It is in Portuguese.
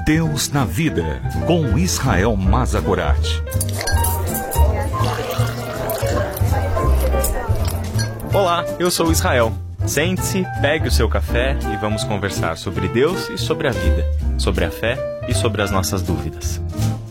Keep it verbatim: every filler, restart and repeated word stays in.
Deus na Vida, com Israel Mazagorat. Olá, eu sou Israel. Sente-se, pegue o seu café e vamos conversar sobre Deus e sobre a vida, sobre a fé e sobre as nossas dúvidas.